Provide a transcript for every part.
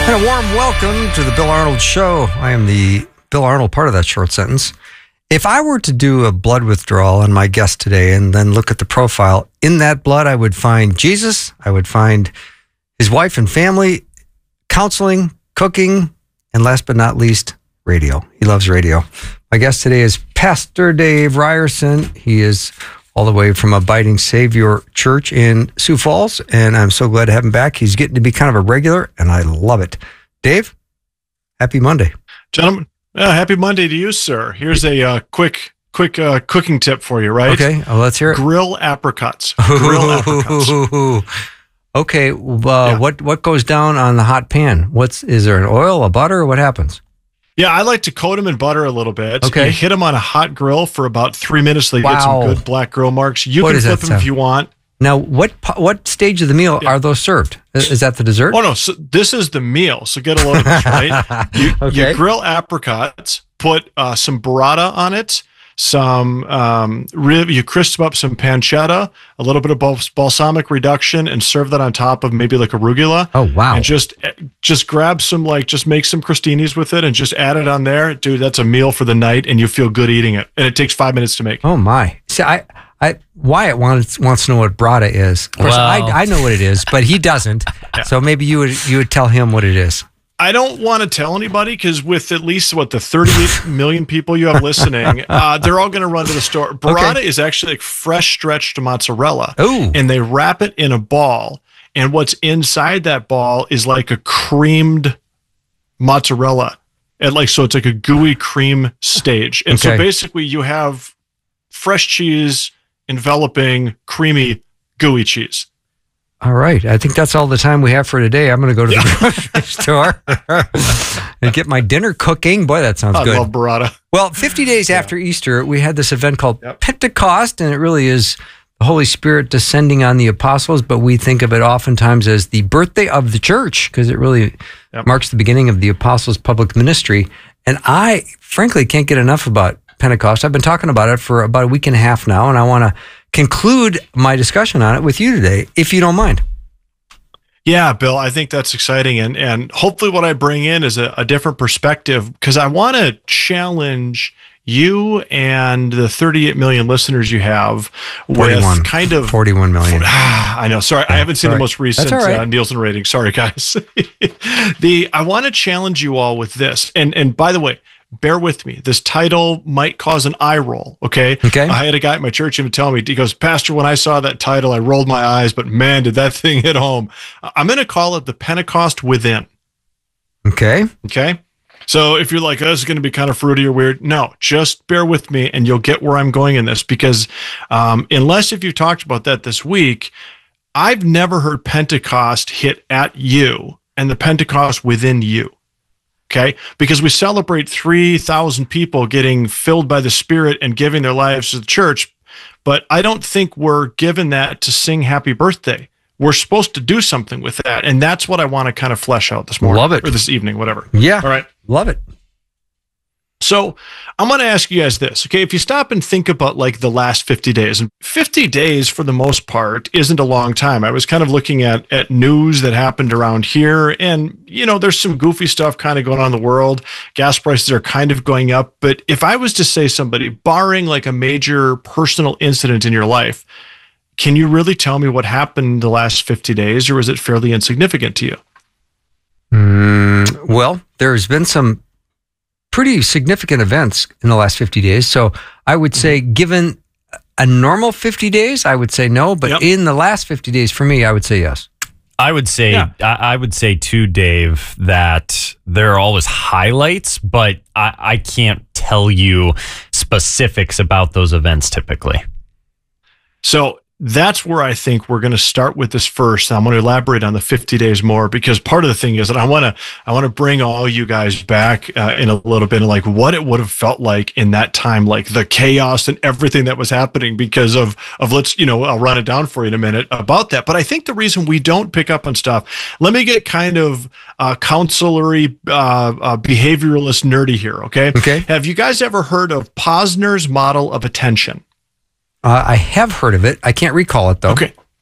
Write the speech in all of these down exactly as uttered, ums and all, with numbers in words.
And a warm welcome to the Bill Arnold Show. I am the Bill Arnold part of that short sentence. If I were to do a blood withdrawal on my guest today and then look at the profile, in that blood I would find Jesus, I would find his wife and family, counseling, cooking, and last but not least, radio. He loves radio. My guest today is Pastor Dave Ryerson. He is all the way from Abiding Savior Church in Sioux Falls, and I'm so glad to have him back. He's getting to be kind of a regular, and I love it. Dave, happy Monday. Gentlemen, uh, happy Monday to you, sir. Here's a uh, quick quick uh, cooking tip for you, right? Okay, well, let's hear it. Grill apricots. Grill apricots. Okay, uh, Yeah. what, what goes down on the hot pan? What's Is there an oil, a butter, what happens? Yeah, I like to coat them in butter a little bit. Okay. You hit them on a hot grill for about three minutes. So they get Wow. some good black grill marks. You What can does flip that them if sound? you want. Now, what po- what stage of the meal Yeah. are those served? Is is that the dessert? Oh, no. So this is the meal. So get a load of this, right? You, Okay. you grill apricots, put uh, some burrata on it, some um, rib, you crisp up some pancetta, a little bit of bal- balsamic reduction, and serve that on top of maybe like arugula. Oh, wow. And just just grab some, like, just make some crostinis with it and just add it on there. Dude, that's a meal for the night, and you feel good eating it. And it takes five minutes to make. Oh, my. See, I, I, Wyatt wants, wants to know what burrata is. Of course, Well- I, I know what it is, but he doesn't. So maybe you would you would tell him what it is. I don't want to tell anybody because with at least what the thirty-eight million people you have listening, uh, they're all going to run to the store. Burrata Okay. is actually like fresh stretched mozzarella. Ooh. And they wrap it in a ball. And what's inside that ball is like a creamed mozzarella. And like, so it's like a gooey cream stage. And so Okay. basically you have fresh cheese enveloping creamy gooey cheese. All right. I think that's all the time we have for today. I'm going to go to the grocery store and get my dinner cooking. Boy, that sounds I good. love burrata. Well, fifty days after Easter, we had this event called Yep. Pentecost, and it really is the Holy Spirit descending on the apostles, but we think of it oftentimes as the birthday of the church because it really Yep. marks the beginning of the apostles' public ministry. And I, frankly, can't get enough about Pentecost. I've been talking about it for about a week and a half now, and I want to conclude my discussion on it with you today, if you don't mind. Yeah, Bill, I think that's exciting. And and hopefully what I bring in is a, a different perspective because I want to challenge you and the thirty-eight million listeners you have forty-one. with kind of forty-one million. Ah, I know. Sorry, I haven't seen sorry. the most recent That's all right. uh, Nielsen rating. Sorry, guys. the I want to challenge you all with this. And and by the way, bear with me. This title might cause an eye roll. Okay. Okay. I had a guy at my church even tell me, he goes, Pastor, when I saw that title, I rolled my eyes, but man, did that thing hit home. I'm going to call it the Pentecost Within. Okay. Okay. So if you're like, oh, this is going to be kind of fruity or weird, no, just bear with me and you'll get where I'm going in this because um, unless if you talked about that this week, I've never heard Pentecost hit at you and the Pentecost within you. Okay. Because we celebrate three thousand people getting filled by the Spirit and giving their lives to the church. But I don't think we're given that to sing happy birthday. We're supposed to do something with that. And that's what I want to kind of flesh out this morning. Love it. Or this evening, whatever. Yeah. All right. Love it. So I'm going to ask you guys this, okay? If you stop and think about like the last fifty days, and fifty days for the most part isn't a long time. I was kind of looking at at news that happened around here, and you know, there's some goofy stuff kind of going on in the world. Gas prices are kind of going up, but if I was to say somebody, barring like a major personal incident in your life, can you really tell me what happened the last fifty days, or is it fairly insignificant to you? Mm, well, there's been some pretty significant events in the last fifty days. So I would say, given a normal fifty days, I would say no. But Yep. in the last fifty days, for me, I would say yes. I would say, Yeah. I, I would say too, Dave, that there are always highlights, but I, I can't tell you specifics about those events typically. So that's where I think we're going to start with this first. I'm going to elaborate on the fifty days more because part of the thing is that I want to I want to bring all you guys back uh, in a little bit and like what it would have felt like in that time, like the chaos and everything that was happening because of of let's you know I'll run it down for you in a minute about that. But I think the reason we don't pick up on stuff, let me get kind of uh, counselory, uh, uh, behavioralist nerdy here. Okay. Okay. Have you guys ever heard of Posner's model of attention? Uh, I have heard of it. I can't recall it, though. Okay.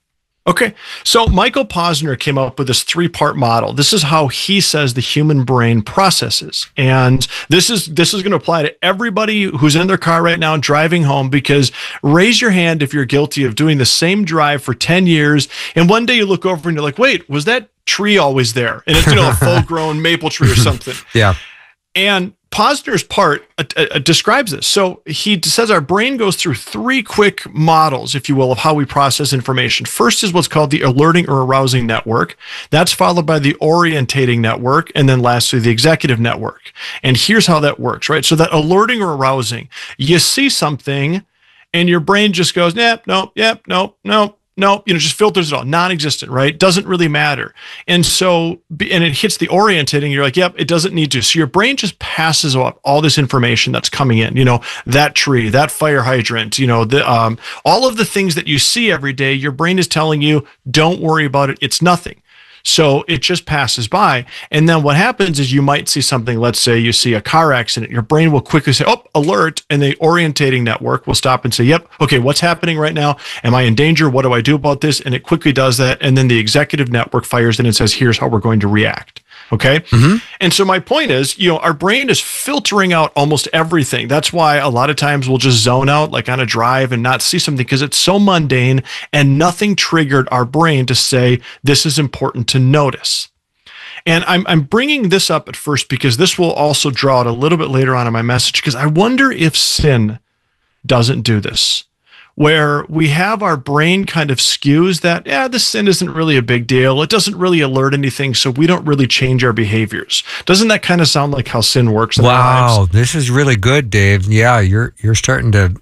Okay. So Michael Posner came up with this three-part model. This is how he says the human brain processes. And this is this is going to apply to everybody who's in their car right now driving home, because raise your hand if you're guilty of doing the same drive for ten years. And one day you look over and you're like, wait, was that tree always there? And it's, you know, a full-grown maple tree or something. Yeah. And Posner's part uh, uh, describes this. So he says our brain goes through three quick models, if you will, of how we process information. First is what's called the alerting or arousing network. That's followed by the orientating network. And then lastly, the executive network. And here's how that works, right? So that alerting or arousing, you see something and your brain just goes, yep, nope, yep, nope, nope. No, you know, just filters it all, non-existent, right? Doesn't really matter. And so, and it hits the orientating, you're like, yep, it doesn't need to. So your brain just passes up all this information that's coming in, you know, that tree, that fire hydrant, you know, the, um, all of the things that you see every day, your brain is telling you, don't worry about it. It's nothing. So it just passes by. And then what happens is you might see something, let's say you see a car accident, your brain will quickly say, oh, alert. And the orientating network will stop and say, yep, okay, what's happening right now? Am I in danger? What do I do about this? And it quickly does that. And then the executive network fires in and says, here's how we're going to react. Okay. Mm-hmm. And so my point is, you know, our brain is filtering out almost everything. That's why a lot of times we'll just zone out like on a drive and not see something because it's so mundane and nothing triggered our brain to say, this is important to notice. And I'm, I'm bringing this up at first because this will also draw it a little bit later on in my message, because I wonder if sin doesn't do this, where we have our brain kind of skews that, yeah, this sin isn't really a big deal. It doesn't really alert anything, so we don't really change our behaviors. Doesn't that kind of sound like how sin works in our lives? Wow, this is really good, Dave. Yeah, you're you're starting to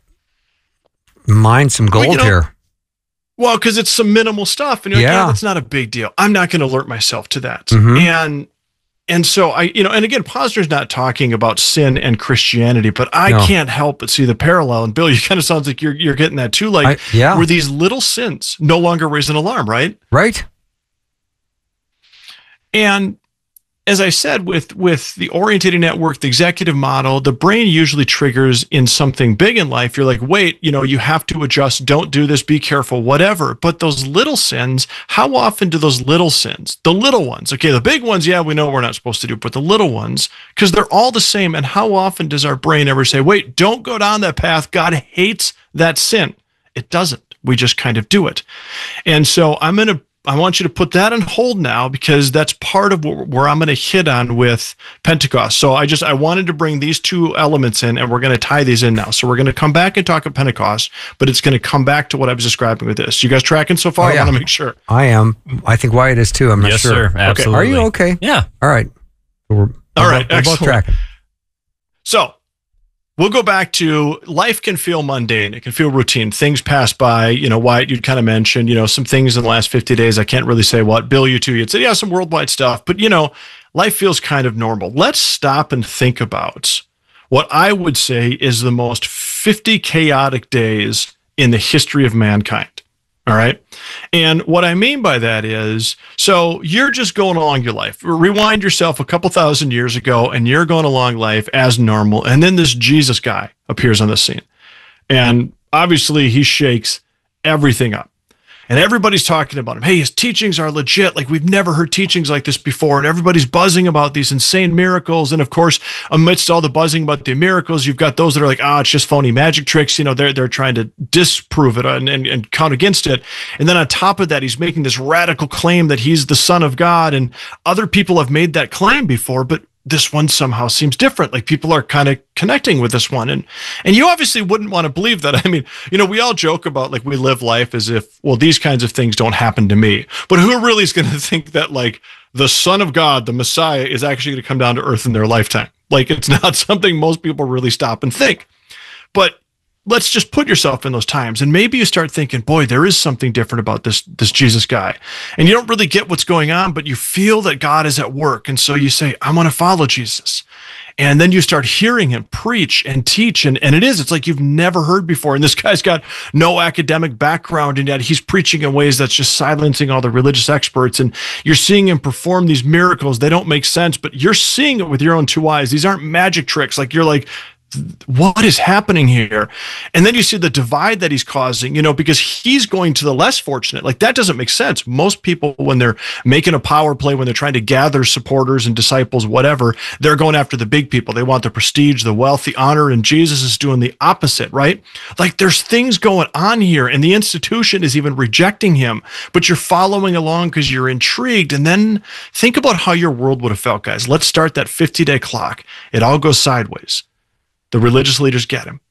mine some gold well, you know, here. Well, because it's some minimal stuff, and you're yeah. like, yeah, that's not a big deal. I'm not going to alert myself to that. Mm-hmm. And And so I, you know, and again, Posner's not talking about sin and Christianity, but I no. can't help but see the parallel. And Bill, you kind of sounds like you're you're getting that too. Like, I, yeah. where these little sins no longer raise an alarm, right? Right. And as I said, with with the orientating network, the executive model, the brain usually triggers in something big in life. You're like, wait, you know, you have to adjust. Don't do this. Be careful, whatever. But those little sins, how often do those little sins, the little ones, okay, the big ones, yeah, we know we're not supposed to do, but the little ones, because they're all the same. And how often does our brain ever say, wait, don't go down that path. God hates that sin. It doesn't. We just kind of do it. And so I'm going to I want you to put that on hold now, because that's part of what, where I'm going to hit on with Pentecost. So I just, I wanted to bring these two elements in, and we're going to tie these in now. So we're going to come back and talk about Pentecost, but it's going to come back to what I was describing with this. You guys tracking so far? Oh, yeah. I want to make sure. I am. I think Wyatt is too. I'm not yes, sure. Sir, absolutely. Okay. Are you okay? Yeah. All right. So we're, All we're right. Both, we're both tracking. So we'll go back to life can feel mundane. It can feel routine. Things pass by. You know, Wyatt, you'd kind of mentioned, you know, some things in the last fifty days. I can't really say what. Bill, you too. You'd say, yeah, some worldwide stuff. But, you know, life feels kind of normal. Let's stop and think about what I would say is the most fifty chaotic days in the history of mankind. All right. And what I mean by that is, so you're just going along your life. Rewind yourself a couple thousand years ago, and you're going along life as normal. And then this Jesus guy appears on the scene. And obviously he shakes everything up. And everybody's talking about him. Hey, his teachings are legit. Like, we've never heard teachings like this before. And everybody's buzzing about these insane miracles. And of course, amidst all the buzzing about the miracles, you've got those that are like, ah, oh, it's just phony magic tricks. You know, they're they're trying to disprove it and, and, and count against it. And then on top of that, he's making this radical claim that he's the Son of God. And other people have made that claim before, but this one somehow seems different. Like, people are kind of connecting with this one. And, and you obviously wouldn't want to believe that. I mean, you know, we all joke about, like, we live life as if, well, these kinds of things don't happen to me. But who really is going to think that, like, the Son of God, the Messiah, is actually going to come down to earth in their lifetime? Like, it's not something most people really stop and think. But let's just put yourself in those times, and maybe you start thinking, boy, there is something different about this this Jesus guy. And you don't really get what's going on, but you feel that God is at work. And so you say, I want to follow Jesus. And then you start hearing him preach and teach. And, and it is, it's like you've never heard before. And this guy's got no academic background, and yet he's preaching in ways that's just silencing all the religious experts. And you're seeing him perform these miracles. They don't make sense, but you're seeing it with your own two eyes. These aren't magic tricks. Like, you're like, what is happening here? And then you see the divide that he's causing, you know, because he's going to the less fortunate. Like, that doesn't make sense. Most people, when they're making a power play, when they're trying to gather supporters and disciples, whatever, they're going after the big people. They want the prestige, the wealth, the honor, and Jesus is doing the opposite, right? Like, there's things going on here, and the institution is even rejecting him, but you're following along because you're intrigued. And then think about how your world would have felt, guys. Let's start that fifty-day clock. It all goes sideways. The religious leaders get him.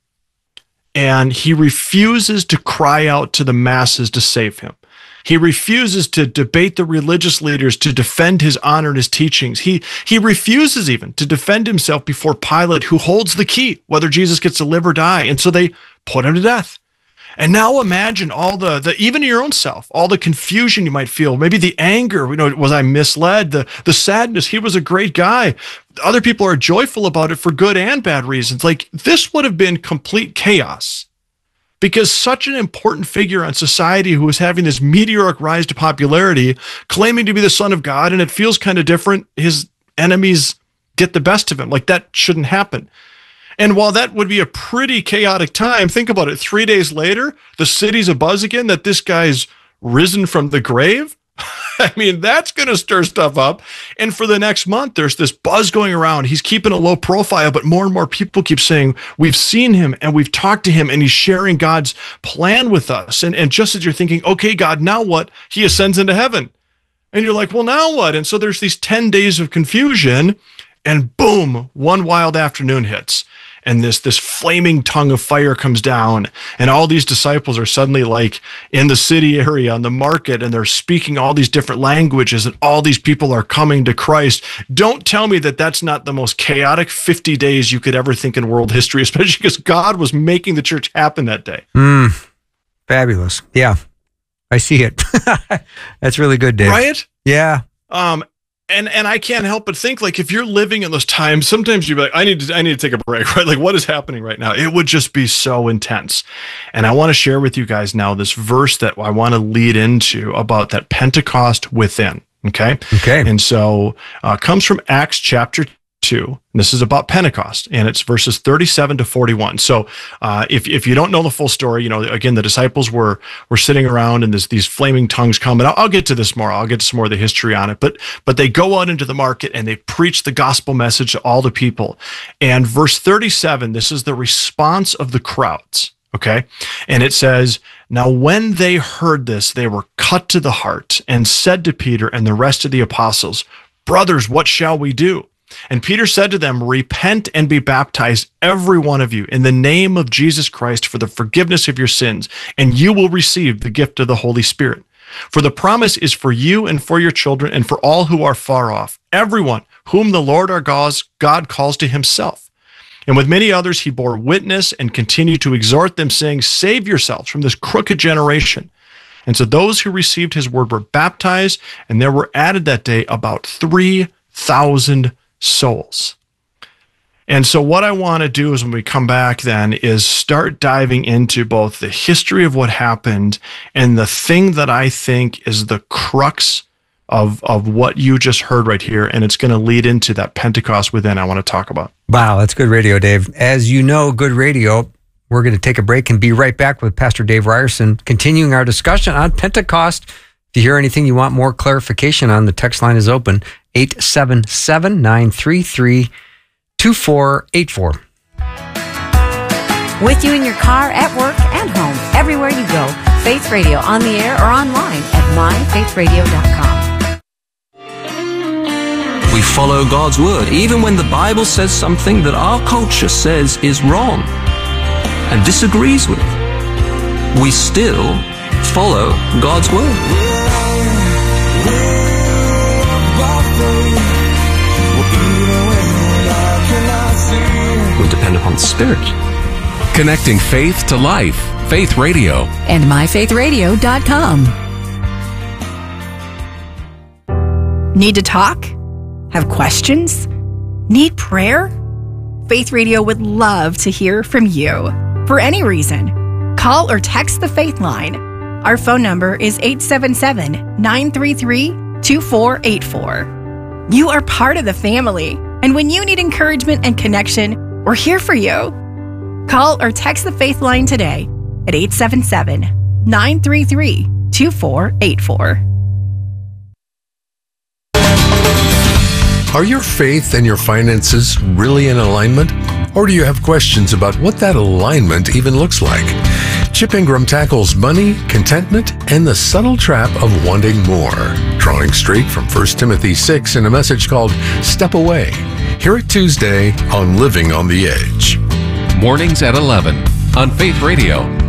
And he refuses to cry out to the masses to save him. He refuses to debate the religious leaders to defend his honor and his teachings. He, he refuses even to defend himself before Pilate, who holds the key, whether Jesus gets to live or die. And so they put him to death. And now imagine all the, the even your own self, all the confusion you might feel, maybe the anger, you know, was I misled? The, the sadness, he was a great guy. Other people are joyful about it for good and bad reasons. Like, this would have been complete chaos, because such an important figure on society who is having this meteoric rise to popularity, claiming to be the Son of God, and it feels kind of different. His enemies get the best of him. Like, that shouldn't happen. And while that would be a pretty chaotic time, think about it. Three days later, the city's abuzz again that this guy's risen from the grave. I mean, that's going to stir stuff up. And for the next month, there's this buzz going around. He's keeping a low profile, but more and more people keep saying, we've seen him and we've talked to him and he's sharing God's plan with us. And, and just as you're thinking, okay, God, now what? He ascends into heaven. And you're like, well, now what? And so there's these ten days of confusion, and boom, one wild afternoon hits. And this this flaming tongue of fire comes down, and all these disciples are suddenly like in the city area, on the market, and they're speaking all these different languages, and all these people are coming to Christ. Don't tell me that that's not the most chaotic fifty days you could ever think in world history, especially because God was making the church happen that day. Mm, fabulous. Yeah, I see it. That's really good, Dave. Right? Yeah. Um. And and I can't help but think, like, if you're living in those times, sometimes you'd be like, I need to I need to take a break, right? Like, what is happening right now? It would just be so intense. And I want to share with you guys now this verse that I want to lead into about that Pentecost within. Okay. Okay. And so uh, it comes from Acts chapter two. And this is about Pentecost, and it's verses thirty-seven to forty-one. So uh, if if you don't know the full story, you know, again, the disciples were were sitting around, and this, these flaming tongues come. And I'll, I'll get to this more. I'll get to some more of the history on it. But but they go out into the market and they preach the gospel message to all the people. And verse thirty-seven, this is the response of the crowds. Okay, and it says, now when they heard this, they were cut to the heart and said to Peter and the rest of the apostles, brothers, what shall we do? And Peter said to them, repent and be baptized, every one of you, in the name of Jesus Christ for the forgiveness of your sins, and you will receive the gift of the Holy Spirit. For the promise is for you and for your children and for all who are far off, everyone whom the Lord our God calls to himself. And with many others he bore witness and continued to exhort them, saying, save yourselves from this crooked generation. And so those who received his word were baptized, and there were added that day about three thousand souls. And so what I want to do is, when we come back then, is start diving into both the history of what happened and the thing that I think is the crux of, of what you just heard right here. And it's going to lead into that Pentecost within I want to talk about. Wow, that's good radio, Dave. As you know, good radio. We're going to take a break and be right back with Pastor Dave Ryerson, continuing our discussion on Pentecost. If you hear anything you want more clarification on, the text line is open, eight seven seven, nine three three, two four eight four. With you in your car, at work, and home, everywhere you go, Faith Radio, on the air or online at my faith radio dot com. We follow God's word, even when the Bible says something that our culture says is wrong and disagrees with. We still follow God's word. We depend upon the Spirit. Connecting faith to life. Faith Radio. And my faith radio dot com. Need to talk? Have questions? Need prayer? Faith Radio would love to hear from you. For any reason, call or text the Faith Line. Our phone number is eight seven seven, nine three three, two four eight four. You are part of the family, and when you need encouragement and connection, We're here for you. Call or text the Faith Line today at eight seven seven, nine three three, two four eight four. Are your faith and your finances really in alignment? Or do you have questions about what that alignment even looks like? Chip Ingram tackles money, contentment, and the subtle trap of wanting more, drawing straight from First Timothy six in a message called Step Away. Hear it Tuesday on Living on the Edge. Mornings at eleven on Faith Radio.